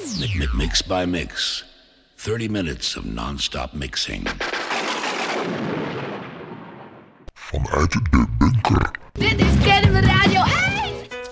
Mix by Mix. 30 minutes of non-stop mixing. Vanuit de bunker. Dit is Ken